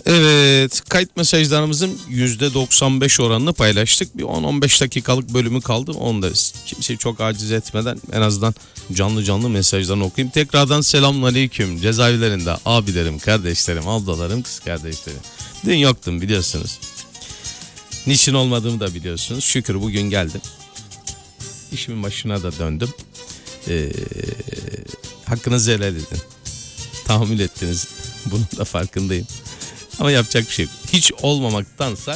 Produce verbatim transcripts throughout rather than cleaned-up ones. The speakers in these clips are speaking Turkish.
Evet, kayıt mesajlarımızın yüzde doksan beş oranını paylaştık. Bir on on beş dakikalık bölümü kaldı. Onu da kimseyi çok aciz etmeden en azından canlı canlı mesajlarını okuyayım. Tekrardan selamünaleyküm. Cezaevlerinde abilerim, kardeşlerim, ablalarım, kız kardeşlerim. Dün yoktum biliyorsunuz. Niçin olmadığımı da biliyorsunuz. Şükür bugün geldim. İşimin başına da döndüm. Ee, hakkınızı helal edin. Tahammül ettiniz. Bunun da farkındayım. Ama yapacak bir şey yok. Hiç olmamaktansa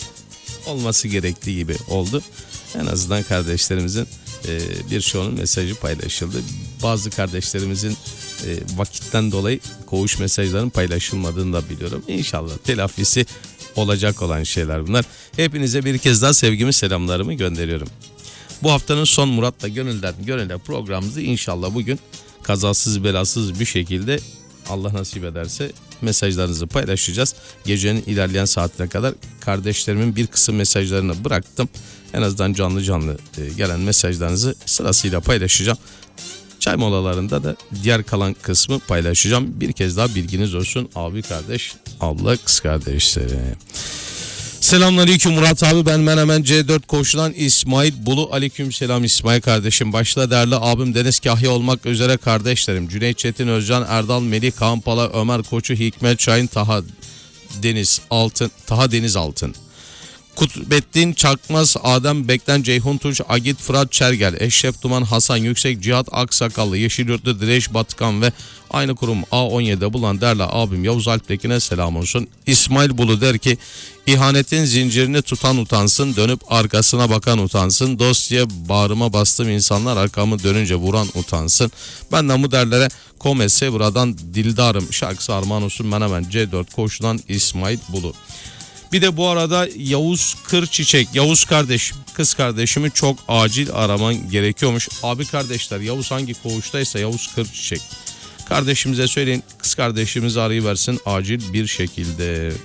olması gerektiği gibi oldu. En azından kardeşlerimizin e, birçoğunun mesajı paylaşıldı. Bazı kardeşlerimizin e, vakitten dolayı koğuş mesajlarının paylaşılmadığını da biliyorum. İnşallah telafisi olacak olan şeyler bunlar. Hepinize bir kez daha sevgimi, selamlarımı gönderiyorum. Bu haftanın son Murat'la Gönül'den Gönül'e programımızı inşallah bugün kazasız belasız bir şekilde Allah nasip ederse mesajlarınızı paylaşacağız. Gecenin ilerleyen saatine kadar kardeşlerimin bir kısım mesajlarını bıraktım. En azından canlı canlı gelen mesajlarınızı sırasıyla paylaşacağım. Çay molalarında da diğer kalan kısmı paylaşacağım. Bir kez daha bilginiz olsun abi kardeş, abla kız kardeşleri. Selamünaleyküm Murat abi, ben Menemen C dört koşulan İsmail Bulu. Aleykümselam İsmail kardeşim. Başta değerli abim Deniz Kahya olmak üzere kardeşlerim Cüneyt Çetin, Özcan Erdal, Melih Kampala, Ömer Koçu, Hikmet Şahin, Taha Deniz Altın, Taha Deniz Altın, Kutbettin Çakmaz, Adem Bekten, Ceyhun Tunç, Agit Fırat Çergel, Eşref Duman, Hasan Yüksek, Cihat Aksakallı, Yeşilyurtlu Direş Batkan ve aynı kurum A on yedi'de bulan değerli abim Yavuz Alptekin'e selam olsun. İsmail Bulu der ki, ihanetin zincirini tutan utansın, dönüp arkasına bakan utansın, dost diye bağrıma bastım insanlar arkamı dönünce vuran utansın. Benden bu derlere Komese buradan Dildarım şarkısı armağan olsun. Menemen C dört koşulan İsmail Bulu. Bir de bu arada Yavuz Kırçiçek, Yavuz kardeşim, kız kardeşimi çok acil araman gerekiyormuş. Abi kardeşler, Yavuz hangi koğuştaysa Yavuz Kırçiçek. Kardeşimize söyleyin, kız kardeşimizi arayıversin acil bir şekilde.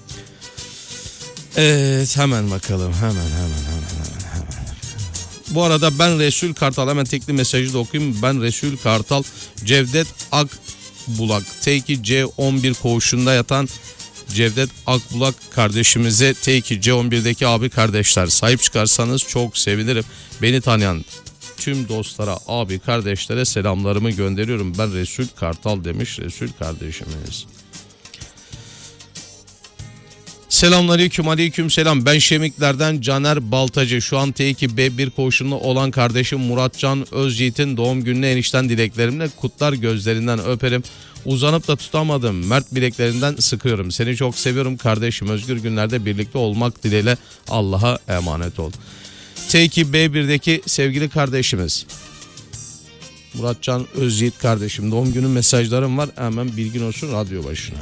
Evet, hemen bakalım, hemen hemen hemen hemen hemen. Bu arada ben Resul Kartal, hemen tekli mesajı da okuyayım. Ben Resul Kartal, Cevdet Akbulak, T iki C on bir koğuşunda yatan Cevdet Akbulak kardeşimize T iki C on bir'deki abi kardeşler sahip çıkarsanız çok sevinirim. Beni tanıyan tüm dostlara, abi kardeşlere selamlarımı gönderiyorum. Ben Resul Kartal demiş Resul kardeşimiz. Selamünaleyküm, aleyküm selam. Ben Şemikler'den Caner Baltacı. Şu an T iki B bir koğuşunda olan kardeşim Muratcan Özyiğit'in doğum gününe enişten dileklerimle kutlar, gözlerinden öperim. Uzanıp da tutamadım, mert bileklerinden sıkıyorum. Seni çok seviyorum kardeşim. Özgür günlerde birlikte olmak dileğiyle Allah'a emanet ol. T iki B bir'deki sevgili kardeşimiz Muratcan Özyiğit kardeşim, doğum günü mesajlarım var. Hemen bilgin olsun radyo başına.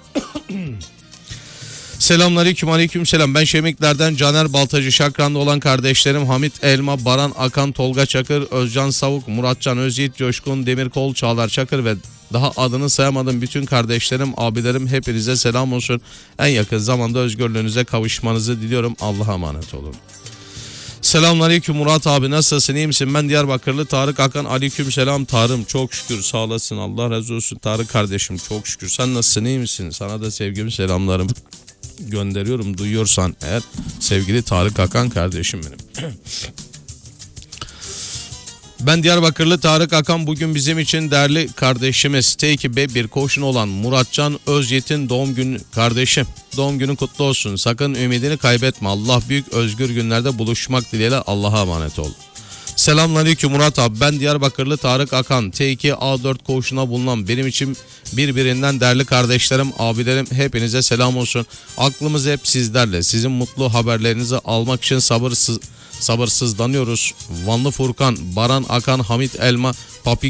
Selamünaleyküm, aleyküm selam. Ben Şemikler'den Caner Baltacı. Şakran'da olan kardeşlerim Hamit Elma, Baran Akan, Tolga Çakır, Özcan Savuk, Muratcan Özyiğit, Coşkun Demirkol, Çağlar Çakır ve daha adını sayamadığım bütün kardeşlerim, abilerim, hepinize selam olsun. En yakın zamanda özgürlüğünüze kavuşmanızı diliyorum. Allah'a emanet olun. Selamünaleyküm Murat abi, nasılsın, iyi misin? Ben Diyarbakırlı Tarık Akan. Aleyküm selam Tarım, çok şükür sağ olasın, Allah razı olsun Tarık kardeşim, çok şükür. Sen nasılsın, iyi misin? Sana da sevgimi, selamlarımı gönderiyorum, duyuyorsan eğer sevgili Tarık Akan kardeşim benim. Ben Diyarbakırlı Tarık Akan, bugün bizim için değerli kardeşimiz T iki B bir koşun olan Muratcan Özyiğit'in doğum günü kardeşim. Doğum günün kutlu olsun. Sakın ümidini kaybetme. Allah büyük, özgür günlerde buluşmak dileğiyle Allah'a emanet ol. Selamünaleyküm Murat abi, ben Diyarbakırlı Tarık Akan. T iki A dört koğuşuna bulunan benim için birbirinden değerli kardeşlerim, abilerim, hepinize selam olsun. Aklımız hep sizlerle. Sizin mutlu haberlerinizi almak için sabırsız sabırsızlanıyoruz. Vanlı Furkan, Baran Akan, Hamit Elma, Papi